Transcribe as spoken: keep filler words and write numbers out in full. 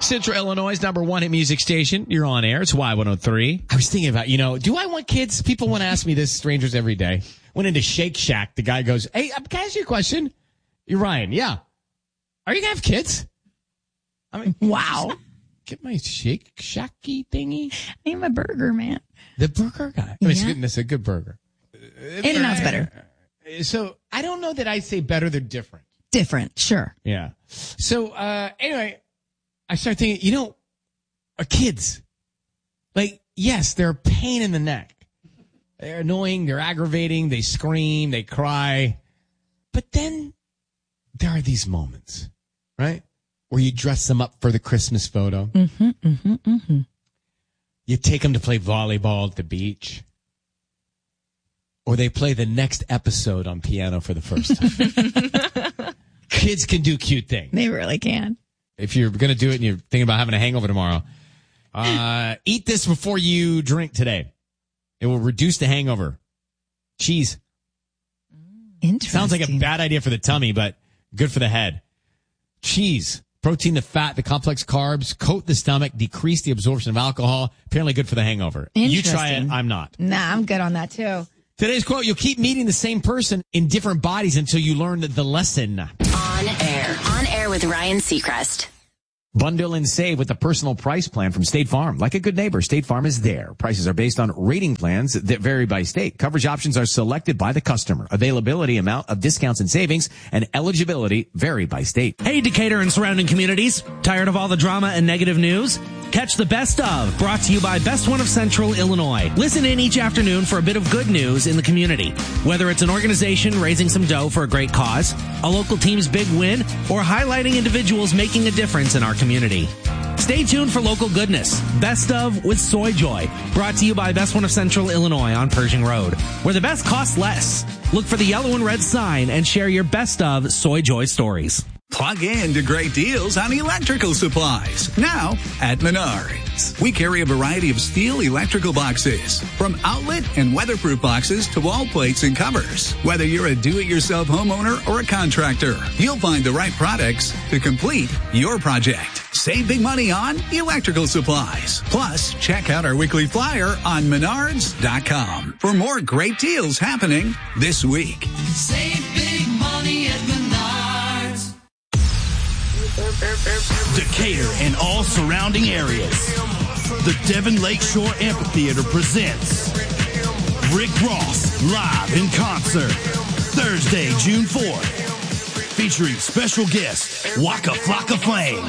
Central Illinois' number one hit music station. You're on air. It's Y one oh three. I was thinking about, you know, do I want kids? People want to ask me this, strangers every day. Went into Shake Shack. The guy goes, hey, can I ask you a question? You're Ryan. Yeah. Are you going to have kids? I mean, wow. Get my Shake Shacky thingy. I'm a burger man. The burger guy. I mean, yeah. It's a good burger. In-N-Out's better. So I don't know that I say better. They're different. Different. Sure. Yeah. So, uh, anyway, I started thinking, you know, our kids, like, yes, they're a pain in the neck. They're annoying. They're aggravating. They scream. They cry. But then there are these moments, right? Where you dress them up for the Christmas photo. Mm-hmm, mm-hmm, mm-hmm. You take them to play volleyball at the beach. Or they play the next episode on piano for the first time. Kids can do cute things. They really can. If you're going to do it and you're thinking about having a hangover tomorrow, uh, eat this before you drink today. It will reduce the hangover. Cheese. Interesting. Sounds like a bad idea for the tummy, but good for the head. Cheese. Protein, the fat, the complex carbs, coat the stomach, decrease the absorption of alcohol. Apparently good for the hangover. You try it. I'm not. Nah, I'm good on that too. Today's quote, you'll keep meeting the same person in different bodies until you learn the lesson. On air. On air with Ryan Seacrest. Bundle and save with the personal price plan from State Farm. Like a good neighbor, State Farm is there. Prices are based on rating plans that vary by state. Coverage options are selected by the customer. Availability, amount of discounts and savings, and eligibility vary by state. Hey, Decatur and surrounding communities. Tired of all the drama and negative news? Catch the Best Of, brought to you by Best One of Central Illinois. Listen in each afternoon for a bit of good news in the community. Whether it's an organization raising some dough for a great cause, a local team's big win, or highlighting individuals making a difference in our community. Stay tuned for local goodness. Best Of with Soy Joy, brought to you by Best One of Central Illinois on Pershing Road, where the best costs less. Look for the yellow and red sign and share your Best Of Soy Joy stories. Plug in to great deals on electrical supplies now at Menards. We carry a variety of steel electrical boxes, from outlet and weatherproof boxes to wall plates and covers. Whether you're a do-it-yourself homeowner or a contractor, you'll find the right products to complete your project. Save big money on electrical supplies. Plus, check out our weekly flyer on menards dot com for more great deals happening this week. Save big money at Menards. Decatur and all surrounding areas. The Devon Lakeshore Amphitheater presents Rick Ross live in concert Thursday, June fourth, featuring special guest Waka Flocka Flame.